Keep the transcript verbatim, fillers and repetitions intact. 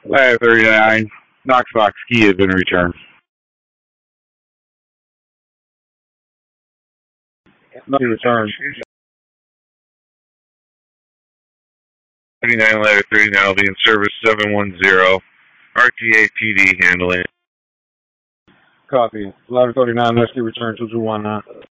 Ladder thirty-nine, Knoxbox key has been returned. Nothing returned. thirty-nine, ladder thirty-nine will be in service seven one zero. R T A P D handling. Copy. Ladder thirty-nine, rescue return two two one nine.